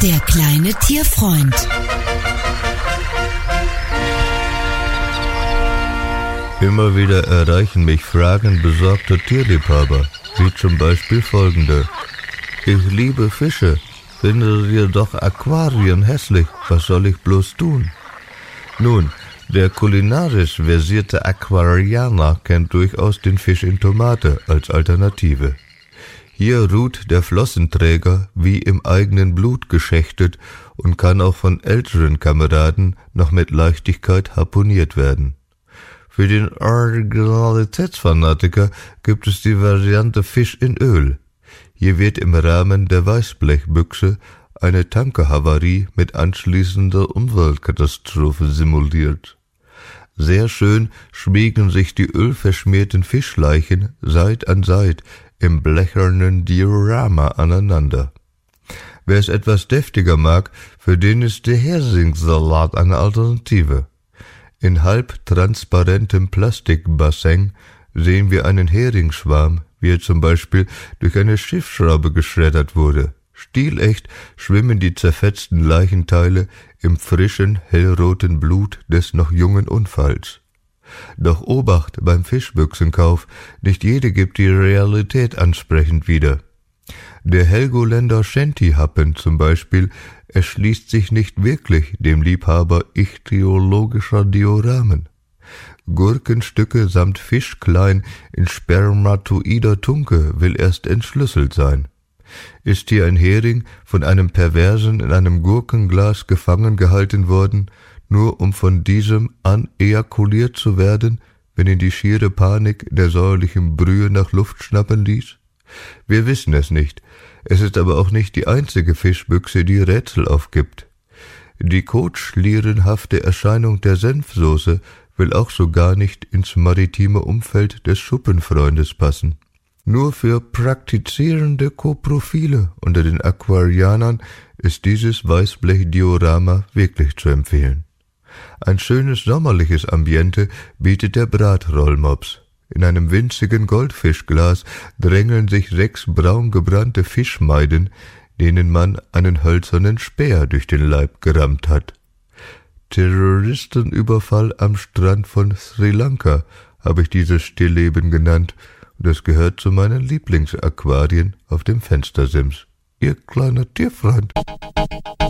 Der kleine Tierfreund. Immer wieder erreichen mich Fragen besorgter Tierliebhaber, wie zum Beispiel folgende. Ich liebe Fische, finde jedoch Aquarien hässlich, was soll ich bloß tun? Nun, der kulinarisch versierte Aquarianer kennt durchaus den Fisch in Tomate als Alternative. Hier ruht der Flossenträger wie im eigenen Blut geschächtet und kann auch von älteren Kameraden noch mit Leichtigkeit harpuniert werden. Für den Originalitätsfanatiker gibt es die Variante Fisch in Öl. Hier wird im Rahmen der Weißblechbüchse eine Tankerhavarie mit anschließender Umweltkatastrophe simuliert. Sehr schön schmiegen sich die ölverschmierten Fischleichen Seit an Seit im blechernen Diorama aneinander. Wer es etwas deftiger mag, für den ist der Heringssalat eine Alternative. In halbtransparentem Plastikbassin sehen wir einen Heringsschwarm, wie er zum Beispiel durch eine Schiffsschraube geschreddert wurde. Stilecht schwimmen die zerfetzten Leichenteile im frischen, hellroten Blut des noch jungen Unfalls. Doch Obacht beim Fischbüchsenkauf, nicht jede gibt die Realität ansprechend wieder. Der Helgoländer Shanty-Happen zum Beispiel erschließt sich nicht wirklich dem Liebhaber ichthyologischer Dioramen. Gurkenstücke samt Fischklein in spermatoider Tunke will erst entschlüsselt sein. Ist hier ein Hering von einem Perversen in einem Gurkenglas gefangen gehalten worden, nur um von diesem an ejakuliert zu werden, wenn ihn die schiere Panik der säuerlichen Brühe nach Luft schnappen ließ? Wir wissen es nicht, es ist aber auch nicht die einzige Fischbüchse, die Rätsel aufgibt. Die kotschlierenhafte Erscheinung der Senfsoße will auch so gar nicht ins maritime Umfeld des Schuppenfreundes passen. Nur für praktizierende Koprophile unter den Aquarianern ist dieses Weißblech-Diorama wirklich zu empfehlen. Ein schönes sommerliches Ambiente bietet der Bratrollmops. In einem winzigen Goldfischglas drängeln sich 6 braun gebrannte Fischmeiden, denen man einen hölzernen Speer durch den Leib gerammt hat. Terroristenüberfall am Strand von Sri Lanka habe ich dieses Stillleben genannt, und es gehört zu meinen Lieblingsaquarien auf dem Fenstersims. Ihr kleiner Tierfreund.